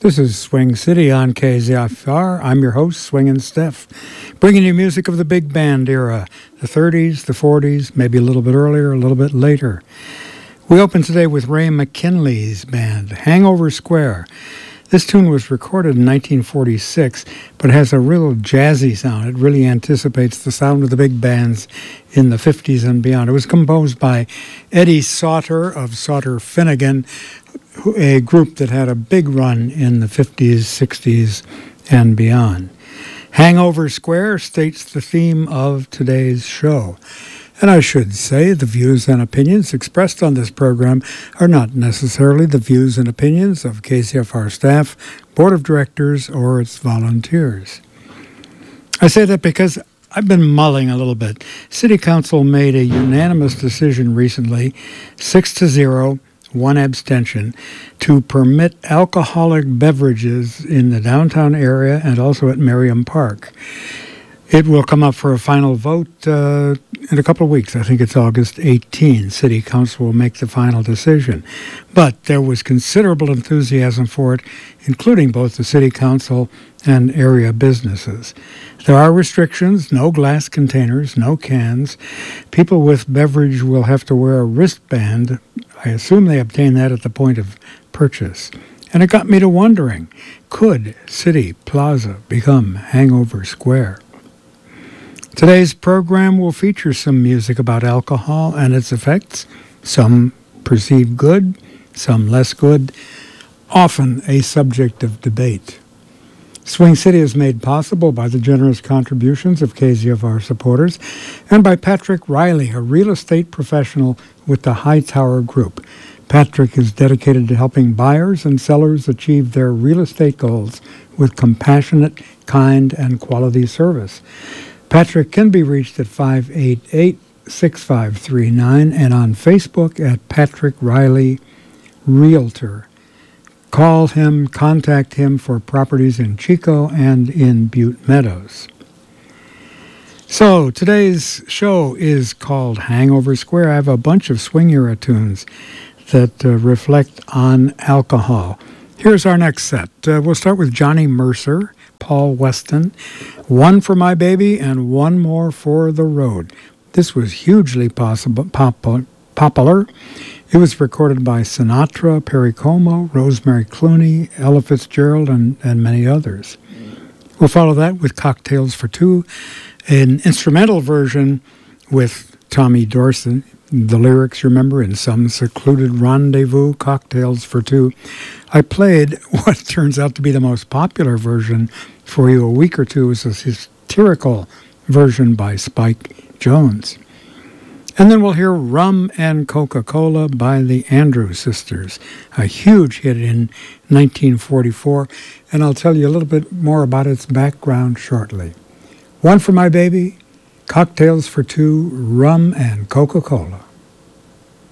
This is Swing City on KZFR. I'm your host, Swingin' Steph, bringing you music of the big band era, the 30s, the 40s, maybe a little bit earlier, a little bit later. We open today with Ray McKinley's band, Hangover Square. This tune was recorded in 1946, but has a real jazzy sound. It really anticipates the sound of the big bands in the 50s and beyond. It was composed by Eddie Sauter of Sauter Finnegan, a group that had a big run in the 50s, 60s, and beyond. Hangover Square states the theme of today's show. And I should say the views and opinions expressed on this program are not necessarily the views and opinions of KZFR staff, board of directors, or its volunteers. I say that because I've been mulling a little bit. City Council made a unanimous decision recently, 6-0, one abstention, to permit alcoholic beverages in the downtown area and also at Merriam Park. It will come up for a final vote in a couple of weeks. I think it's August 18. City Council will make the final decision. But there was considerable enthusiasm for it, including both the City Council and area businesses. There are restrictions, no glass containers, no cans. People with beverage will have to wear a wristband. I assume they obtain that at the point of purchase. And it got me to wondering, could City Plaza become Hangover Square? Today's program will feature some music about alcohol and its effects, some perceived good, some less good, often a subject of debate. Swing City is made possible by the generous contributions of KZFR supporters and by Patrick Riley, a real estate professional with the Hightower Group. Patrick is dedicated to helping buyers and sellers achieve their real estate goals with compassionate, kind, and quality service. Patrick can be reached at 588-6539 and on Facebook at Patrick Riley Realtor. Call him, contact him for properties in Chico and in Butte Meadows. So today's show is called Hangover Square. I have a bunch of swing era tunes that reflect on alcohol. Here's our next set. We'll start with Johnny Mercer, Paul Weston, One for My Baby, and One More for the Road. This was hugely popular. It was recorded by Sinatra, Perry Como, Rosemary Clooney, Ella Fitzgerald, and many others. We'll follow that with Cocktails for Two, an instrumental version with Tommy Dorsey. The lyrics, remember, in some secluded rendezvous, Cocktails for Two. I played what turns out to be the most popular version for you a week or two. It was a satirical version by Spike Jones. And then we'll hear Rum and Coca-Cola by the Andrews Sisters, a huge hit in 1944, and I'll tell you a little bit more about its background shortly. One for My Baby, Cocktails for Two, Rum and Coca-Cola.